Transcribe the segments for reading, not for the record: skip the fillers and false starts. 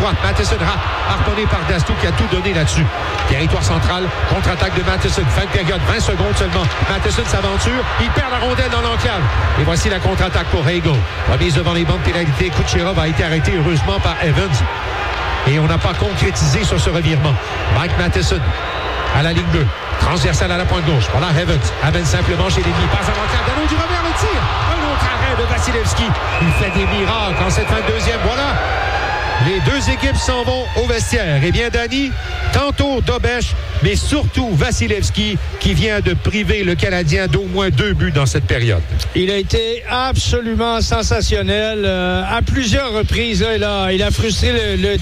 droite. Matheson harponné par Dastou qui a tout donné là-dessus. Territoire central, contre-attaque de Matheson. Fin de période, 20 secondes seulement. Matheson s'aventure, il perd la rondelle dans l'enclave. Et voici la contre-attaque pour Hagel. Remise devant les bandes pénalités. Kucherov a été arrêté heureusement par Evans. Et on n'a pas concrétisé sur ce revirement. Mike Matheson à la ligne bleue. Transversale à la pointe gauche. Voilà Evans. Amène simplement chez l'ennemi. Passe à l'enclave. Dano du revers, le tir. Un autre arrêt de Vasilevski. Il fait des miracles en cette fin de deuxième. Voilà. Les deux équipes s'en vont au vestiaire. Eh bien, Danny, tantôt Dobeš, mais surtout Vasilevski qui vient de priver le Canadien d'au moins 2 buts dans cette période. Il a été absolument sensationnel. À plusieurs reprises, là, il a frustré le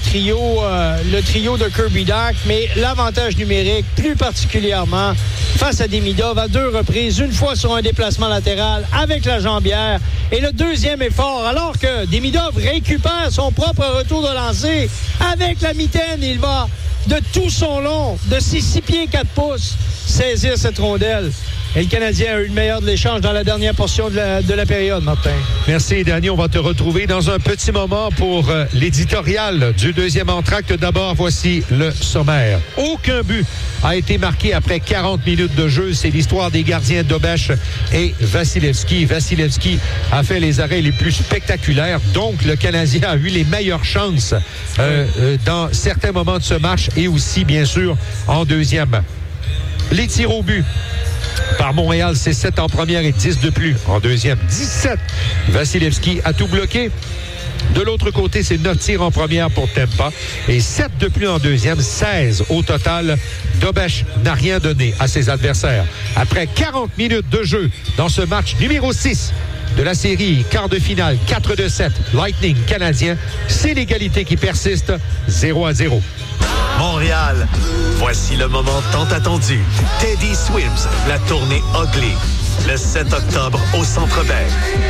trio de Kirby Dach, mais l'avantage numérique, plus particulièrement face à Demidov, à 2 reprises, une fois sur un déplacement latéral avec la jambière, et le deuxième effort, alors que Demidov récupère son propre retour de lancer avec la mitaine, il va de tout son long, de ses 6 pieds 4 pouces, saisir cette rondelle. Et le Canadien a eu le meilleur de l'échange dans la dernière portion de la période, Martin. Merci, Danny. On va te retrouver dans un petit moment pour l'éditorial du deuxième entracte. D'abord, voici le sommaire. Aucun but a été marqué après 40 minutes de jeu. C'est l'histoire des gardiens Dobeš et Vasilevski. Vasilevski a fait les arrêts les plus spectaculaires. Donc, le Canadien a eu les meilleures chances dans certains moments de ce match et aussi, bien sûr, en deuxième. Les tirs au but. Par Montréal, c'est 7 en première et 10 de plus. En deuxième, 17. Vasilevski a tout bloqué. De l'autre côté, c'est 9 tirs en première pour Tampa et 7 de plus en deuxième, 16 au total. Dobeš n'a rien donné à ses adversaires. Après 40 minutes de jeu dans ce match numéro 6 de la série, quart de finale, 4-7, Lightning canadien, c'est l'égalité qui persiste, 0-0. Montréal, voici le moment tant attendu. Teddy Swims, la tournée Ugly, le 7 octobre au Centre Bell.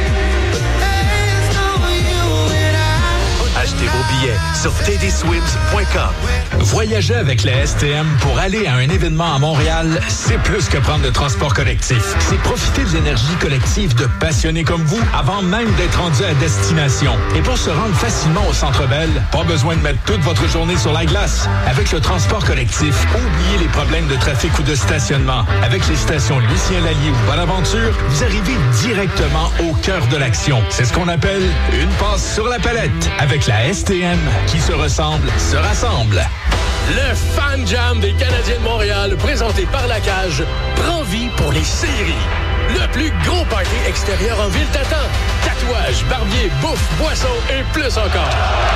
Achetez vos billets sur teddyswims.com. Voyager avec la STM pour aller à un événement à Montréal, c'est plus que prendre le transport collectif. C'est profiter de l'énergie collective de passionnés comme vous avant même d'être rendu à destination. Et pour se rendre facilement au Centre Bell, pas besoin de mettre toute votre journée sur la glace. Avec le transport collectif, oubliez les problèmes de trafic ou de stationnement. Avec les stations Lucien Lallier ou Bonaventure, vous arrivez directement au cœur de l'action. C'est ce qu'on appelle une passe sur la palette. Avec la STM, qui se ressemble, se rassemble. Le Fan Jam des Canadiens de Montréal, présenté par La Cage, prend vie pour les séries. Le plus gros party extérieur en ville t'attend. Tatouages, barbier, bouffe, boissons et plus encore.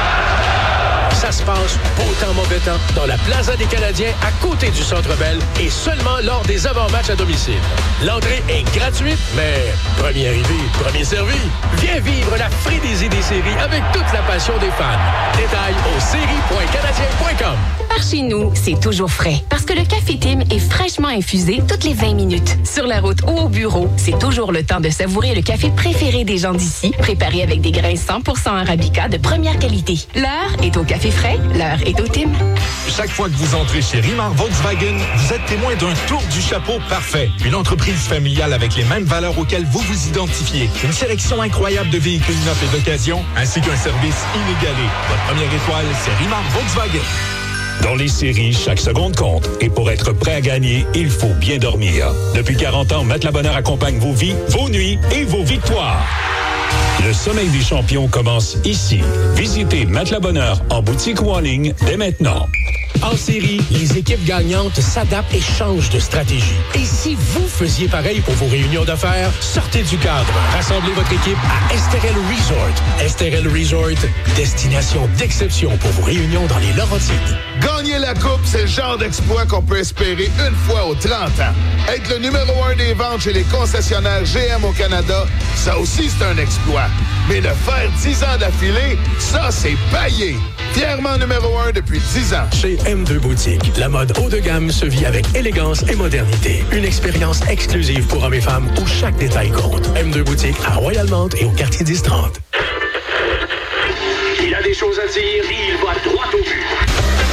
Ça se passe beau temps, mauvais temps, dans la Plaza des Canadiens, à côté du Centre Bell, et seulement lors des avant-matchs à domicile. L'entrée est gratuite, mais premier arrivé, premier servi. Viens vivre la frénésie des séries avec toute la passion des fans. Détails au séries.canadien.com. Par chez nous, c'est toujours frais. Parce que le Café Tim est fraîchement infusé toutes les 20 minutes. Sur la route ou au bureau, c'est toujours le temps de savourer le café préféré des gens d'ici, préparé avec des grains 100% Arabica de première qualité. L'heure est au café frais, l'heure est au Tim. Chaque fois que vous entrez chez Rimar Volkswagen, vous êtes témoin d'un tour du chapeau parfait. Une entreprise familiale avec les mêmes valeurs auxquelles vous vous identifiez. Une sélection incroyable de véhicules neufs et d'occasion, ainsi qu'un service inégalé. Votre première étoile, c'est Rimar Volkswagen. Dans les séries, chaque seconde compte. Et pour être prêt à gagner, il faut bien dormir. Depuis 40 ans, Matelas Bonheur accompagne vos vies, vos nuits et vos victoires. Le sommeil des champions commence ici. Visitez Matelas Bonheur en boutique ou en ligne dès maintenant. En série, les équipes gagnantes s'adaptent et changent de stratégie. Et si vous faisiez pareil pour vos réunions d'affaires, sortez du cadre. Rassemblez votre équipe à Esterel Resort. Esterel Resort, destination d'exception pour vos réunions dans les Laurentides. Gagner la coupe, c'est le genre d'exploit qu'on peut espérer une fois aux 30 ans. Être le numéro 1 des ventes chez les concessionnaires GM au Canada, ça aussi c'est un exploit. Mais le faire 10 ans d'affilée, ça c'est payé. Fièrement numéro 1 depuis 10 ans. Chez M2 Boutique, la mode haut de gamme se vit avec élégance et modernité. Une expérience exclusive pour hommes et femmes où chaque détail compte. M2 Boutique à Royal-Mount et au quartier 10-30. Il a des choses à dire et il va droit au but.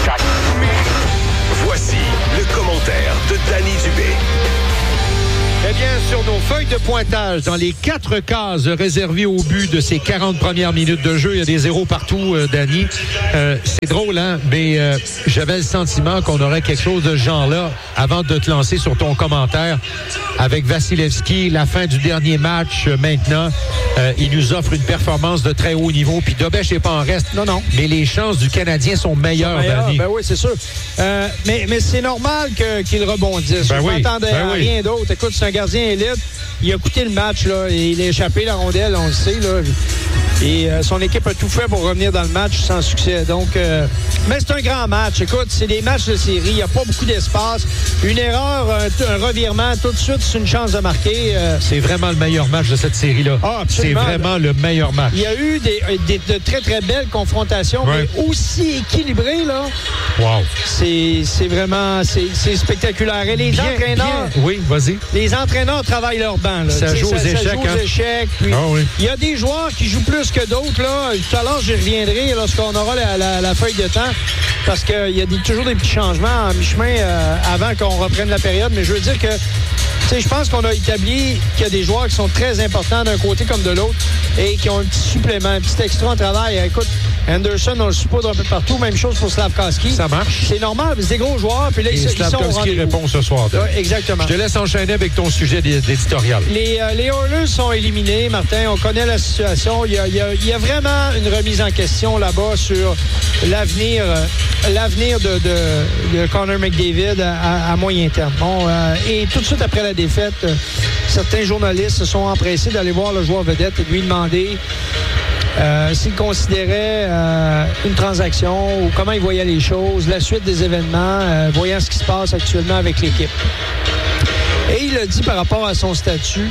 Voici le commentaire de Danny Dubé. Eh bien, sur nos feuilles de pointage, dans les 4 cases réservées au but de ces 40 premières minutes de jeu, il y a des zéros partout, Danny. C'est drôle, hein? Mais j'avais le sentiment qu'on aurait quelque chose de ce genre-là avant de te lancer sur ton commentaire avec Vasilevski, la fin du dernier match maintenant. Il nous offre une performance de très haut niveau. Puis Dobech n'est pas en reste. Non. Mais les chances du Canadien sont meilleures, Danny. Ben oui, c'est sûr. Mais c'est normal qu'il rebondisse. Je m'attendais à rien d'autre. Écoute, c'est un gardien élite. Il a coûté le match, là. Il a échappé la rondelle, on le sait, là. Et son équipe a tout fait pour revenir dans le match sans succès. Donc, mais c'est un grand match. Écoute, c'est des matchs de série. Il n'y a pas beaucoup d'espace. Une erreur, un revirement, tout de suite, c'est une chance de marquer. C'est vraiment le meilleur match de cette série-là. Ah, absolument. C'est vraiment le meilleur match. Il y a eu de très, très belles confrontations, mais aussi équilibrées, là. Wow. C'est vraiment c'est spectaculaire. Et les entraîneurs... Oui, vas-y. Les entraîneurs travaillent leur banc. Là. Ça joue aux échecs. Puis, oui. Il y a des joueurs qui jouent plus que d'autres. Là. Tout à l'heure, j'y reviendrai lorsqu'on aura la feuille de temps, parce qu'il y a toujours des petits changements en mi-chemin avant qu'on reprenne la période. Mais je veux dire que je pense qu'on a établi qu'il y a des joueurs qui sont très importants d'un côté comme de l'autre et qui ont un petit supplément, un petit extra en travail. Écoute, Anderson, on le saupoudre un peu partout. Même chose pour Slavkovski. Ça marche. C'est normal, c'est des gros joueurs. Puis là, ils sont au rendez-vous. Répond ce soir. Ouais, exactement. Je te laisse enchaîner avec ton sujet d'éditorial. Les Oilers sont éliminés, Martin. On connaît la situation. Il y a vraiment une remise en question là-bas sur l'avenir de Connor McDavid à moyen terme. Bon, et tout de suite après la défaite, certains journalistes se sont empressés d'aller voir le joueur vedette et de lui demander s'il considérait une transaction ou comment il voyait les choses, la suite des événements, voyant ce qui se passe actuellement avec l'équipe. Et il a dit par rapport à son statut,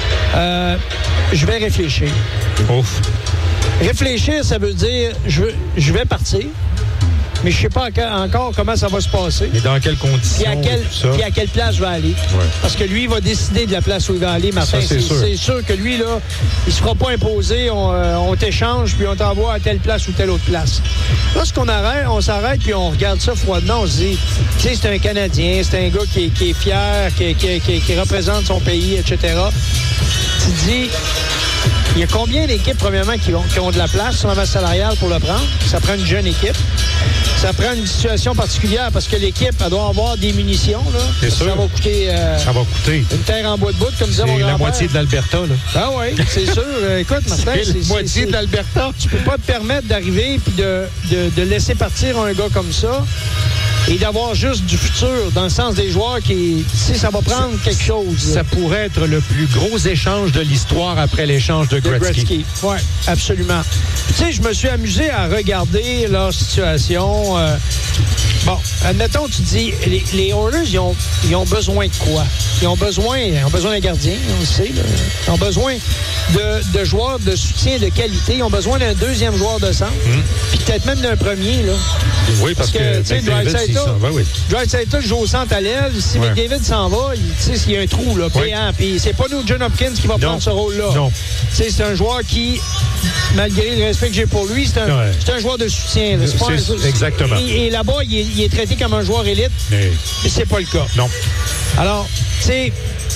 je vais réfléchir. Ouf. Réfléchir, ça veut dire je vais partir, mais je ne sais pas encore comment ça va se passer. Et dans quelles conditions? Puis à quelle place je vais aller. Ouais. Parce que lui, il va décider de la place où il va aller, Martin. Ça, c'est sûr que lui, là, il ne se fera pas imposer. On t'échange, puis on t'envoie à telle place ou telle autre place. Lorsqu'on on s'arrête, puis on regarde ça froidement, on se dit, tu sais, c'est un Canadien, c'est un gars qui est fier, qui représente son pays, etc. Tu te dis, il y a combien d'équipes, premièrement, qui ont de la place sur la masse salariale pour le prendre? Ça prend une jeune équipe. Ça prend une situation particulière parce que l'équipe, elle doit avoir des munitions. Là. C'est sûr. Ça va coûter une terre en bois de bout, comme disait mon grand-père. C'est la moitié de l'Alberta. Là. Ah oui, c'est sûr. Écoute, Martin, c'est la moitié de l'Alberta. Tu peux pas te permettre d'arriver et de laisser partir un gars comme ça et d'avoir juste du futur dans le sens des joueurs qui, ça va prendre quelque chose. Ça pourrait être le plus gros échange de l'histoire après l'échange de Gretzky. Oui, absolument. Tu sais, je me suis amusé à regarder leur situation. Bon, admettons, tu dis, les Oilers, ils ont besoin de quoi? Ils ont besoin d'un gardien, on le sait. Là. Ils ont besoin de joueurs de soutien de qualité. Ils ont besoin d'un deuxième joueur de centre. Puis peut-être même d'un premier, là. Oui, parce que tu sais, Draisaitl joue au centre à l'aile. Si McDavid s'en va, il y a un trou, là. Puis c'est pas nous, John Hopkins, qui va prendre ce rôle-là. Non. Tu sais, c'est un joueur qui, malgré le respect que j'ai pour lui, c'est un joueur de soutien. Là. Exactement. Et là-bas, il est traité comme un joueur élite. Mais c'est pas le cas. Non. Alors, tu sais,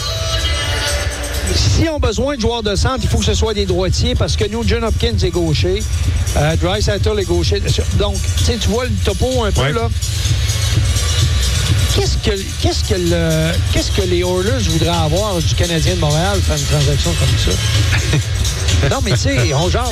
si on a besoin de joueurs de centre, il faut que ce soit des droitiers parce que nous, John Hopkins est gaucher. Draisaitl est gaucher. Donc, tu vois le topo un peu, là. Qu'est-ce que les Oilers voudraient avoir du Canadien de Montréal faire une transaction comme ça? Non, mais tu sais, on jase.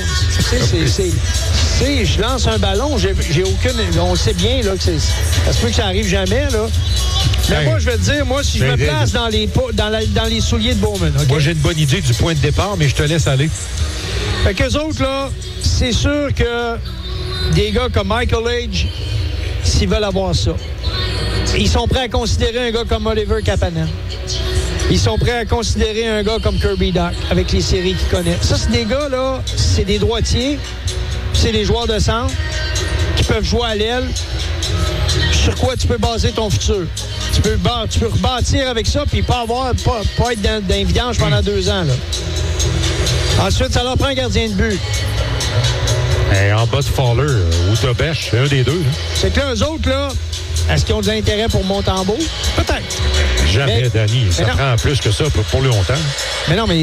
Je lance un ballon, j'ai aucune... On sait bien là, que ça se peut que ça arrive jamais, là. Mais moi, je vais te dire, si je me place dans les souliers de Bowman... Okay? Moi, j'ai une bonne idée du point de départ, mais je te laisse aller. Fait qu'eux autres, là, c'est sûr que des gars comme Michael Age, s'ils veulent avoir ça, ils sont prêts à considérer un gars comme Oliver Kapanen. Ils sont prêts à considérer un gars comme Kirby Dach avec les séries qu'ils connaissent. Ça, c'est des gars, là, c'est des droitiers, c'est des joueurs de centre qui peuvent jouer à l'aile. Sur quoi tu peux baser ton futur? Tu peux rebâtir avec ça, puis pas être dans les vidanges pendant 2 ans. Là. Ensuite, ça leur prend un gardien de but. En bas de Fowler ou Dobech, un des deux. Là. C'est que là, eux autres, là, est-ce qu'ils ont de l'intérêt pour Montembeault? Peut-être. Jamais, Danny. Ça prend plus que ça pour longtemps. Mais non, mais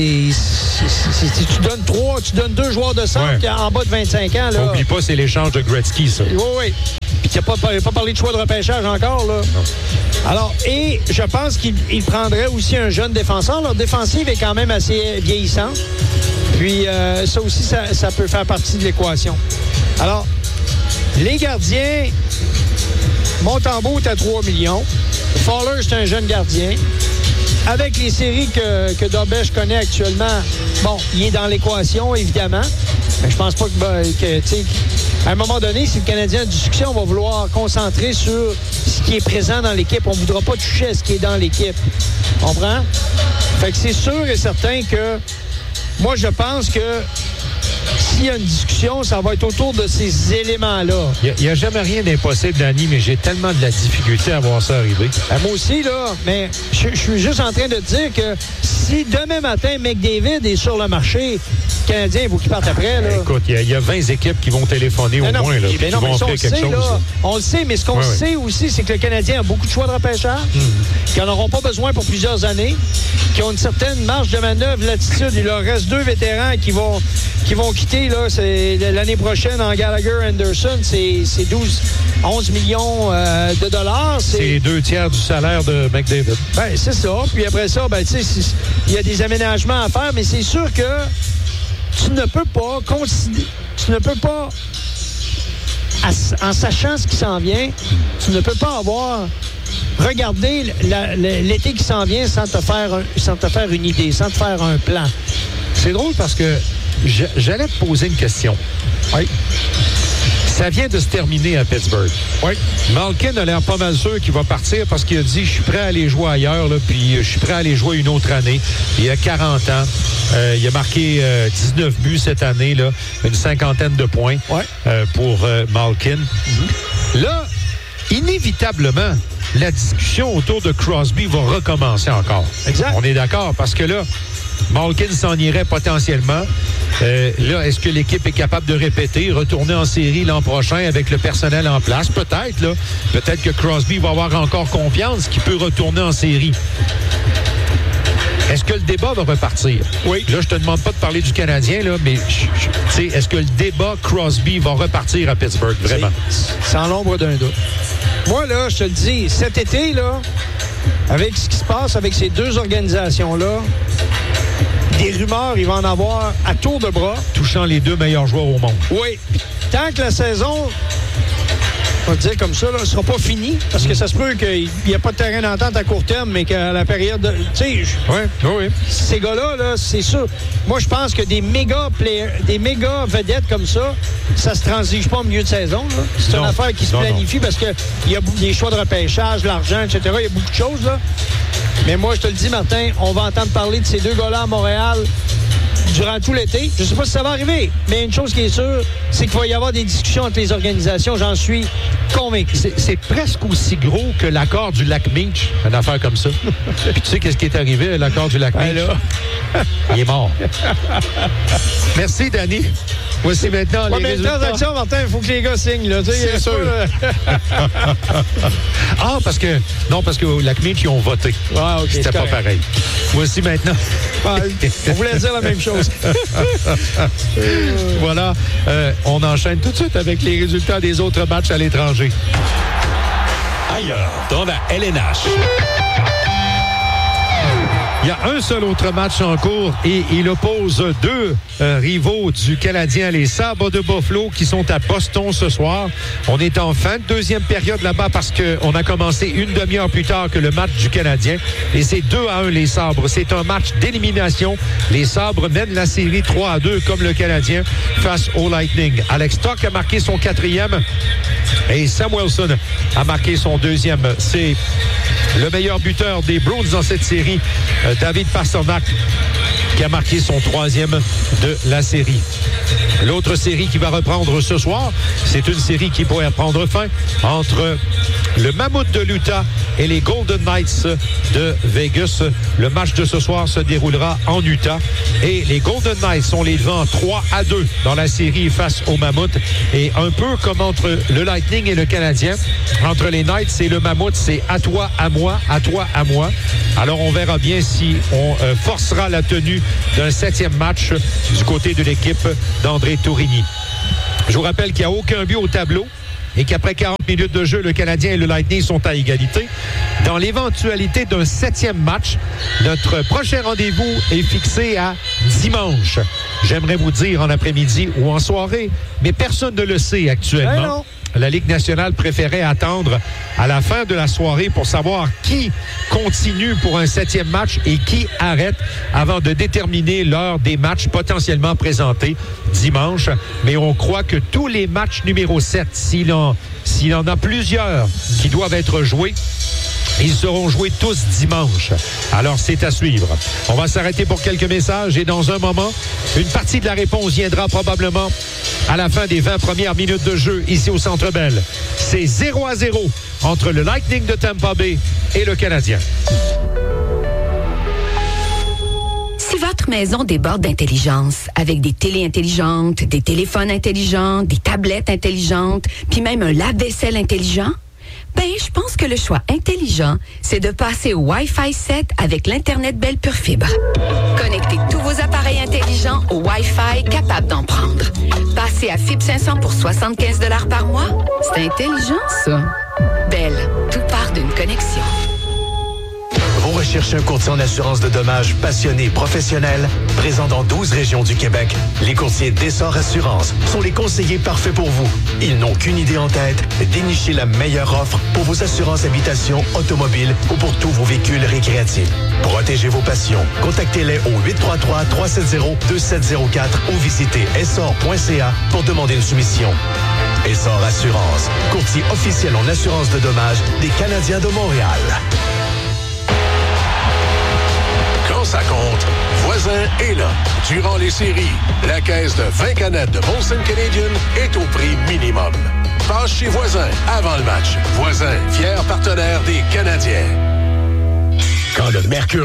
tu donnes 2 joueurs de centre en bas de 25 ans. Là. N'oublie pas, c'est l'échange de Gretzky, ça. Oui. Puis tu n'as pas parlé de choix de repêchage encore, là. Non. Alors, et je pense qu'il prendrait aussi un jeune défenseur. Leur défensive est quand même assez vieillissante. Puis ça aussi, ça peut faire partie de l'équation. Alors, les gardiens, Montembeault est à 3 millions. Fowler, c'est un jeune gardien. Avec les séries que Dobèche connaît actuellement, bon, il est dans l'équation, évidemment. Mais je pense pas que tu sais, à un moment donné, si le Canadien a du succès, on va vouloir concentrer sur ce qui est présent dans l'équipe. On ne voudra pas toucher à ce qui est dans l'équipe. Tu comprends? Fait que c'est sûr et certain que moi, je pense que s'il y a une discussion, ça va être autour de ces éléments-là. Il n'y a jamais rien d'impossible, Danny, mais j'ai tellement de la difficulté à voir ça arriver. Moi aussi, là, mais je suis juste en train de te dire que si demain matin, McDavid est sur le marché, le Canadien, il faut qu'il parte après. Là. Écoute, il y a 20 équipes qui vont téléphoner au moins, là, qui vont offrir quelque chose. Là, on le sait, mais ce qu'on sait aussi, c'est que le Canadien a beaucoup de choix de repêchage, qu'ils n'en auront pas besoin pour plusieurs années, qui ont une certaine marge de manœuvre, latitude. Il leur reste 2 vétérans qui vont quitter là, c'est l'année prochaine en Gallagher-Anderson, c'est 11 millions de dollars. C'est les 2 tiers du salaire de McDavid. Ben, c'est ça. Puis après ça, ben, tu sais, il y a des aménagements à faire, mais c'est sûr que tu ne peux pas, en sachant ce qui s'en vient, tu ne peux pas regarder l'été qui s'en vient sans te faire une idée, sans te faire un plan. C'est drôle parce que j'allais te poser une question. Oui. Ça vient de se terminer à Pittsburgh. Oui. Malkin a l'air pas mal sûr qu'il va partir parce qu'il a dit « Je suis prêt à aller jouer ailleurs, là, puis je suis prêt à aller jouer une autre année. » Il a 40 ans. Il a marqué 19 buts cette année, là, une 50aine de points pour Malkin. Là, inévitablement, la discussion autour de Crosby va recommencer encore. Exact. On est d'accord parce que là, Malkin s'en irait potentiellement. Là, est-ce que l'équipe est capable de répéter, retourner en série l'an prochain avec le personnel en place? Peut-être, là. Peut-être que Crosby va avoir encore confiance qu'il peut retourner en série. Est-ce que le débat va repartir? Oui. Là, je te demande pas de parler du Canadien, là, mais est-ce que le débat Crosby va repartir à Pittsburgh, vraiment? Sans l'ombre d'un doute. Moi, là, je te le dis, cet été, là, avec ce qui se passe avec ces 2 organisations-là, des rumeurs, il va en avoir à tour de bras. Touchant les 2 meilleurs joueurs au monde. Oui. Tant que la saison, on va dire comme ça, ne sera pas finie, parce que ça se peut qu'il n'y a pas de terrain d'entente à court terme, mais qu'à la période de... Tu sais, oui. Ces gars-là, là, c'est sûr. Moi, je pense que des méga vedettes comme ça se transige pas au milieu de saison. Là. C'est une affaire qui se planifie parce qu'il y a des choix de repêchage, l'argent, etc. Il y a beaucoup de choses, là. Mais moi, je te le dis, Martin, on va entendre parler de ces 2 gars-là à Montréal durant tout l'été. Je ne sais pas si ça va arriver, mais une chose qui est sûre, c'est qu'il va y avoir des discussions entre les organisations. J'en suis convaincu. C'est presque aussi gros que l'accord du lac Meech, une affaire comme ça. Puis tu sais qu'est-ce qui est arrivé à l'accord du lac Meech? Il est mort. Merci, Danny. Voici maintenant les résultats. Transaction, Martin, il faut que les gars signent. Là. C'est sûr. parce que au lac Meech, ils ont voté. Ah, okay, c'était pas pareil. Voici maintenant. On voulait dire la même chose. Voilà. On enchaîne tout de suite avec les résultats des autres matchs à l'étranger. Ailleurs, dans la LNH. Il y a un seul autre match en cours et il oppose 2 rivaux du Canadien, les Sabres de Buffalo, qui sont à Boston ce soir. On est en fin de 2e période là-bas parce qu'on a commencé une demi-heure plus tard que le match du Canadien. Et c'est 2-1 les Sabres. C'est un match d'élimination. Les Sabres mènent la série 3-2 comme le Canadien face au Lightning. Alex Stock a marqué son 4e et Sam Wilson a marqué son 2e. C'est le meilleur buteur des Bruins dans cette série, David Pastrnak, qui a marqué son 3e de la série. L'autre série qui va reprendre ce soir, c'est une série qui pourrait prendre fin entre le Mammouth de l'Utah et les Golden Knights de Vegas. Le match de ce soir se déroulera en Utah et les Golden Knights sont les devants 3-2 dans la série face au Mammouth. Et un peu comme entre le Lightning et le Canadien, entre les Knights et le Mammouth, c'est à toi, à moi, à toi, à moi. Alors on verra bien si on forcera la tenue d'un 7e match du côté de l'équipe d'André Tourigny. Je vous rappelle qu'il n'y a aucun but au tableau et qu'après 40 minutes de jeu, le Canadien et le Lightning sont à égalité. Dans l'éventualité d'un 7e match, notre prochain rendez-vous est fixé à dimanche. J'aimerais vous dire en après-midi ou en soirée, mais personne ne le sait actuellement. La Ligue nationale préférait attendre à la fin de la soirée pour savoir qui continue pour un 7e match et qui arrête avant de déterminer l'heure des matchs potentiellement présentés dimanche. Mais on croit que tous les matchs numéro 7, s'il en a plusieurs qui doivent être joués, ils seront joués tous dimanche. Alors, c'est à suivre. On va s'arrêter pour quelques messages et dans un moment, une partie de la réponse viendra probablement à la fin des 20 premières minutes de jeu ici au Centre Bell. C'est 0-0 entre le Lightning de Tampa Bay et le Canadien. Si votre maison déborde d'intelligence, avec des télés intelligentes, des téléphones intelligents, des tablettes intelligentes, puis même un lave-vaisselle intelligent, ben, je pense que le choix intelligent, c'est de passer au Wi-Fi 7 avec l'Internet Bell Pure Fibre. Connectez tous vos appareils intelligents au Wi-Fi capable d'en prendre. Passez à Fibre 500 pour 75 $ par mois. C'est intelligent, ça. Bell, tout part d'une connexion. Vous recherchez un courtier en assurance de dommages passionné et professionnel, présent dans 12 régions du Québec. Les courtiers d'Essor Assurance sont les conseillers parfaits pour vous. Ils n'ont qu'une idée en tête, dénicher la meilleure offre pour vos assurances habitation, automobile ou pour tous vos véhicules récréatifs. Protégez vos passions. Contactez-les au 833-370-2704 ou visitez essor.ca pour demander une soumission. Essor Assurance, courtier officiel en assurance de dommages des Canadiens de Montréal. Quand ça compte, Voisin est là. Durant les séries, la caisse de 20 canettes de Molson Canadian est au prix minimum. Passe chez Voisin avant le match. Voisin, fier partenaire des Canadiens. Quand le mercure